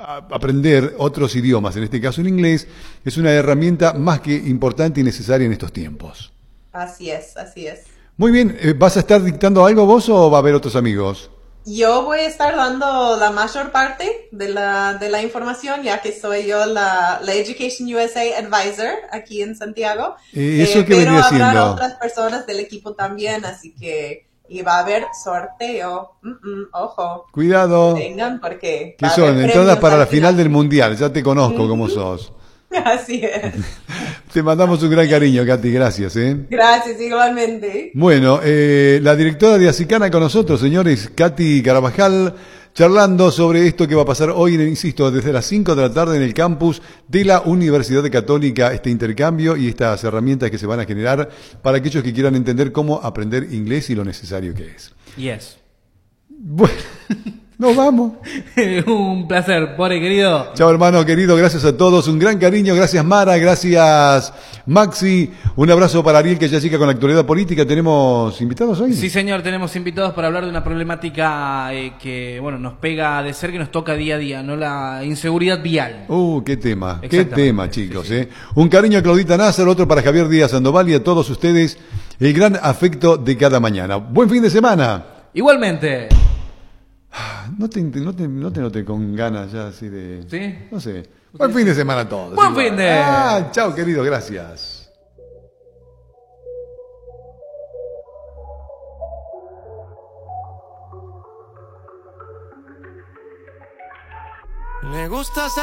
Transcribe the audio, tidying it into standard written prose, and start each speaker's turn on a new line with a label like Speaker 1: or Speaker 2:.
Speaker 1: aprender otros idiomas, en este caso el inglés, es una herramienta más que importante y necesaria en estos tiempos.
Speaker 2: Así es, así es.
Speaker 1: Muy bien, ¿vas a estar dictando algo vos o va a haber otros amigos?
Speaker 2: Yo voy a estar dando la mayor parte de la información, ya que soy yo la Education USA Advisor aquí en Santiago,
Speaker 1: ¿Eso qué
Speaker 2: pero
Speaker 1: vendría
Speaker 2: habrá
Speaker 1: siendo?
Speaker 2: otras personas del equipo también, así que y va a haber sorteo. Ojo,
Speaker 1: Cuidado.
Speaker 2: vengan porque
Speaker 1: ¿Qué
Speaker 2: va a
Speaker 1: son?
Speaker 2: haber
Speaker 1: Entradas
Speaker 2: premios
Speaker 1: para
Speaker 2: al
Speaker 1: la final
Speaker 2: final.
Speaker 1: del Mundial. Ya te conozco cómo
Speaker 2: Ujú.
Speaker 1: sos.
Speaker 2: Así es.
Speaker 1: Te mandamos un gran cariño, Katy. Gracias, ¿eh?
Speaker 2: Gracias, igualmente.
Speaker 1: Bueno, la directora de Acicana con nosotros, señores, Katy Carabajal, charlando sobre esto que va a pasar hoy, insisto, desde las 5 de la tarde en el campus de la Universidad Católica, este intercambio y estas herramientas que se van a generar para aquellos que quieran entender cómo aprender inglés y lo necesario que es.
Speaker 3: Yes.
Speaker 1: Bueno, nos vamos.
Speaker 3: Un placer, Bore, querido.
Speaker 1: Chao hermano querido, gracias a todos, un gran cariño, gracias Mara, gracias Maxi, un abrazo para Ariel que ya llega con la actualidad política. ¿Tenemos invitados hoy?
Speaker 3: Sí, señor, tenemos invitados para hablar de una problemática que, bueno, nos pega de cerca, que nos toca día a día, ¿no? La inseguridad vial.
Speaker 1: Qué tema,
Speaker 3: Exactamente,
Speaker 1: chicos,
Speaker 3: sí, sí.
Speaker 1: Un cariño a Claudita Nasser, otro para Javier Díaz Sandoval y a todos ustedes, el gran afecto de cada mañana. Buen fin de semana.
Speaker 3: Igualmente.
Speaker 1: No te noté con ganas ya así de...
Speaker 3: ¿Sí?
Speaker 1: No sé. Buen fin de semana a todos.
Speaker 3: Buen
Speaker 1: igual.
Speaker 3: fin de...
Speaker 1: Chao querido, gracias.
Speaker 4: Le gusta